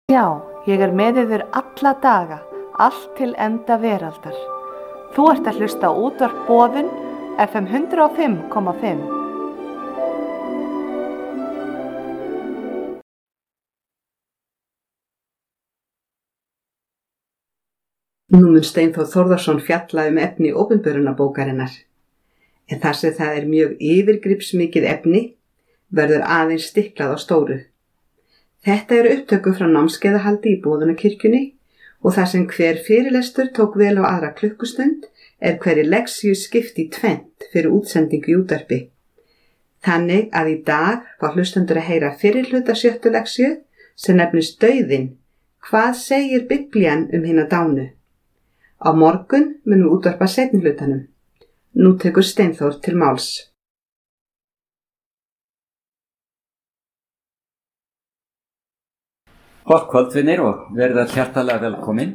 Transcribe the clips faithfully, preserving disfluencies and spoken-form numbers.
Já, ég er með yður alla daga, allt til enda veraldar. Þú ert að hlusta á útvarp Boðun, F M hundrað og fimm komma fimm. Nú mun Steinþór Þórðarson fjalla um efni opinberunarbókarinnar, en þar sem það er mjög yfirgripsmikið efni, verður aðeins stiklað á stóru. Þetta eru upptöku frá námskeiðahaldi í Boðunarkirkjunni og þar sem hver fyrirlestur tók vel á aðra klukkustund er hverri leksíu skipt í tvennt fyrir útsendingu í útvarpi. Þannig að í dag fá hlustendur að heyra fyrri hluta sjöttu leksíu sem nefnist Dauðinn. Hvað segir Biblían um hina dánu? Á morgun munum við útvarpa seinni hlutanum. Nú tekur Steinþór til máls. Gott kvöldvinir og verið hjartalega velkomin.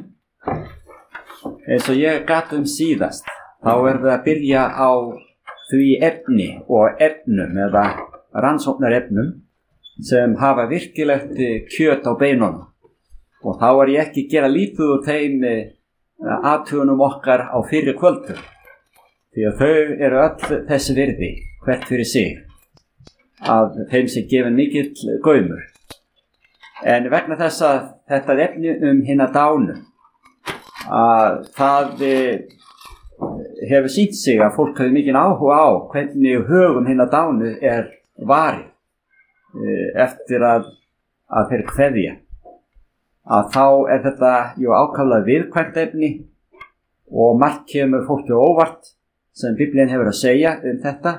Eins og ég gat um síðast, þá er það að byrja á því efni og efnum eða rannsóknarefnum sem hafa virkilegt kjöt á beinunum. Og þá er ég ekki að gera lítið úr þeim athugunum okkar á fyrri kvöldum. Því að þau eru öll þessi virði, hvert fyrir sig, að þeim sé gefin mikill gaumur. En vegna þess að þetta efni um hina dánu, að það hefur sýnt sig að fólk hefur mikinn áhuga á hvernig högum hina dánu er varið eftir að, að þeir kveðja. Að þá er þetta jú ákaflega viðkvæmt efni og margt kemur fólki óvart sem Biblían hefur að segja um þetta.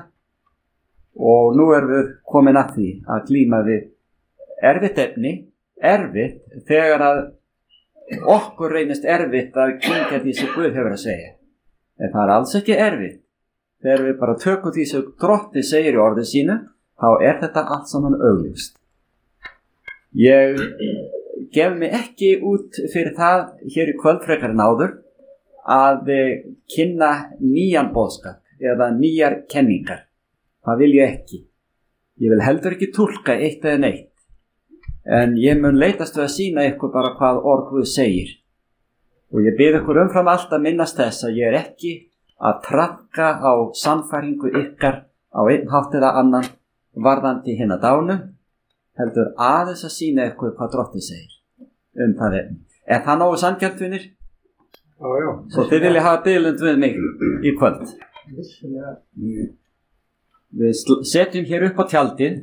Og nú erum við komin að því að glíma við erfitt efni, erfitt þegar að okkur reynist erfitt að kyngja því sem Guð hefur að segja. En það er alls ekki erfitt. Þegar við bara tökum því sem Drottni segir í orði sínu, þá er þetta allt saman augljóst. Ég gef mig ekki út fyrir það hér í kvöld frekar en áður að kynna nýjan boðskap eða nýjar kenningar. Það vil ég ekki. Ég vil heldur ekki túlka eitt eða neitt. En ég mun leitast við að sýna ykkur bara hvað orð Guð segir. Og ég bið ykkur umfram allt að minnast þess að ég er ekki að traðka á sannfæringu ykkar á einn hátt eða annan varðandi hina dánu, heldur aðeins að sýna ykkur hvað Drottni segir um það efni. Er það nógu sanngjarnt, vinir? Já, já. Svo þið vilja hafa biðlund við mig í kvöld. Vissulega. Við setjum hér upp á tjaldið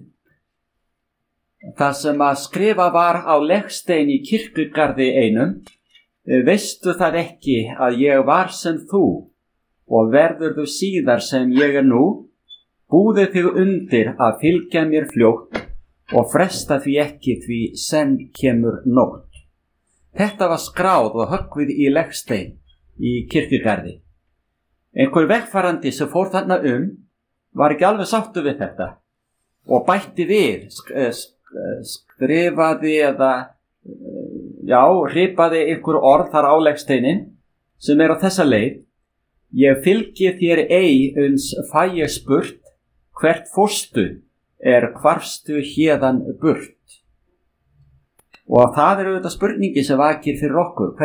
það sem að skrifa var á legstein í kirkjugarði einum. Veistu það ekki að ég var sem þú og verður þú síðar sem ég er nú? Búðu þig undir að fylgja mér fljótt og fresta því ekki því senn kemur nótt. Þetta var skráð og höggvið í legstein í kirkjugarði. Einhver vegfarandi sem fór þarna um var ekki alveg sáttur við þetta og bætti við, skrifaði eða já, hripaði einhver orð þar á legsteinin sem er á þessa leið: ég fylgi þér ei uns fæ ég spurt, hvert fórstu er hvarfstu héðan burt. Og það er auðvitað spurningi sem vakir fyrir okkur.